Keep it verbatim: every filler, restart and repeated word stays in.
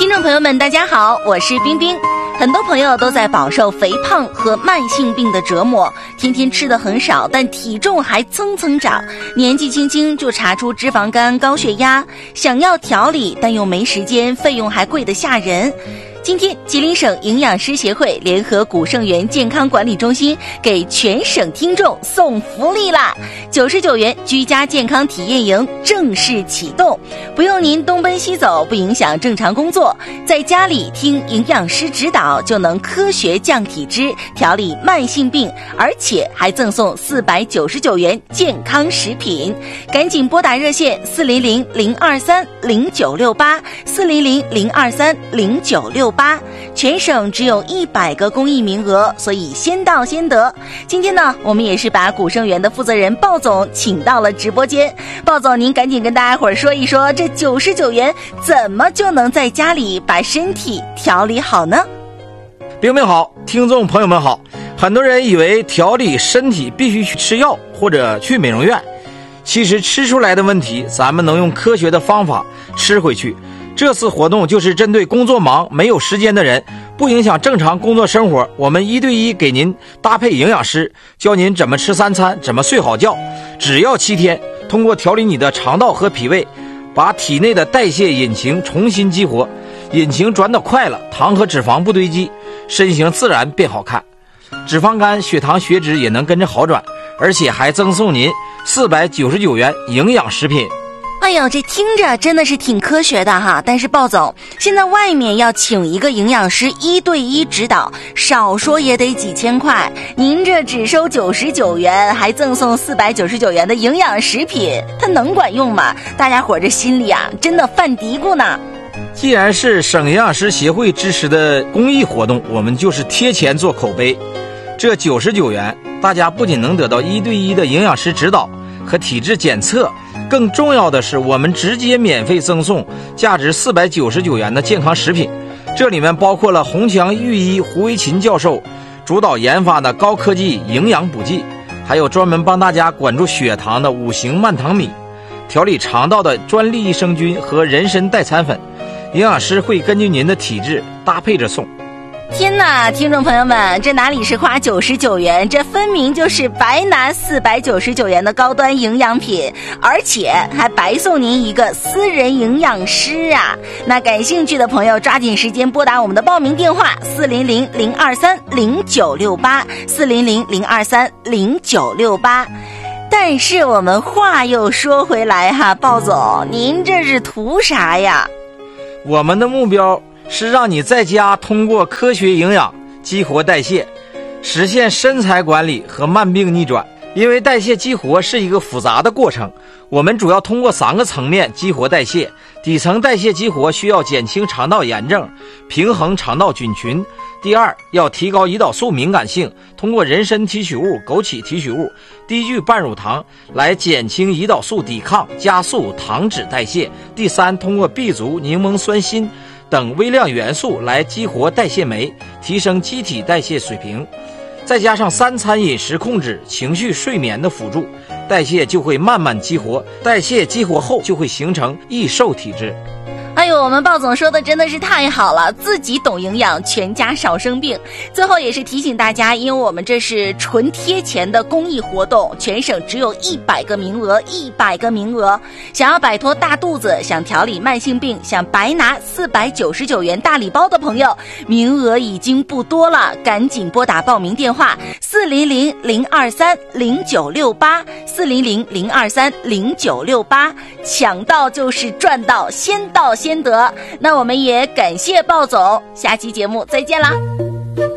听众朋友们大家好，我是冰冰。很多朋友都在饱受肥胖和慢性病的折磨，天天吃的很少，但体重还蹭蹭涨，年纪轻轻就查出脂肪肝、高血压，想要调理但又没时间，费用还贵得吓人。今天吉林省营养师协会联合古盛源健康管理中心给全省听众送福利啦！九十九元居家健康体验营正式启动，不用您东奔西走，不影响正常工作，在家里听营养师指导就能科学降体脂，调理慢性病，而且还赠送四百九十九元健康食品。赶紧拨打热线四零零零二三零九六八四零零零二三零九六八，全省只有一百个公益名额，所以先到先得。今天呢，我们也是把古盛源的负责人鲍总请到了直播间。鲍总，您赶紧跟大家伙儿说一说，这九十九元怎么就能在家里把身体调理好呢？ 冰冰好，听众朋友们好。很多人以为调理身体必须去吃药或者去美容院，其实吃出来的问题咱们能用科学的方法吃回去。这次活动就是针对工作忙没有时间的人，不影响正常工作生活，我们一对一给您搭配营养师，教您怎么吃三餐，怎么睡好觉。只要七天，通过调理你的肠道和脾胃，把体内的代谢引擎重新激活，引擎转得快了，糖和脂肪不堆积，身形自然变好看，脂肪肝、血糖、血脂也能跟着好转，而且还赠送您四百九十九元营养食品。 哎呦，这听着真的是挺科学的哈，但是鲍总，现在外面要请一个营养师一对一指导，少说也得几千块，您这只收九十九元，还赠送四百九十九元的营养食品，它能管用吗？大家伙这心里啊，真的犯嘀咕呢。 既然是省营养师协会支持的公益活动，我们就是贴钱做口碑。这九十九元，大家不仅能得到一对一的营养师指导和体质检测，更重要的是我们直接免费赠送价值四百九十九元的健康食品，这里面包括了红墙御医胡维琴教授主导研发的高科技营养补剂，还有专门帮大家管住血糖的五行慢糖米，调理肠道的专利益生菌和人参代餐粉，营养师会根据您的体质搭配着送。 天哪，听众朋友们，这哪里是花九十九元，这分明就是白拿四百九十九元的高端营养品，而且还白送您一个私人营养师啊！那感兴趣的朋友抓紧时间拨打我们的报名电话四零零零二三零九六八四零零零二三零九六八。但是我们话又说回来哈，鲍总，您这是图啥呀？ 我们的目标是让你在家通过科学营养激活代谢，实现身材管理和慢病逆转。因为代谢激活是一个复杂的过程，我们主要通过三个层面激活代谢。底层代谢激活需要减轻肠道炎症，平衡肠道菌群。第二，要提高胰岛素敏感性，通过人参提取物、枸杞提取物、低聚半乳糖来减轻胰岛素抵抗，加速糖脂代谢。第三，通过 B 族、柠檬酸锌等微量元素来激活代谢酶，提升机体代谢水平。再加上三餐饮食控制、情绪睡眠的辅助，代谢就会慢慢激活，代谢激活后就会形成易瘦体质。 哎呦，我们鲍总说的真的是太好了，自己懂营养，全家少生病。最后也是提醒大家，因为我们这是纯贴钱的公益活动，全省只有一百个名额，一百个名额。想要摆脱大肚子，想调理慢性病，想白拿四百九十九元大礼包的朋友，名额已经不多了，赶紧拨打报名电话四零零零二三零九六八四零零零二三零九六八，抢到就是赚到，先到先得。那我们也感谢鲍总，下期节目再见啦。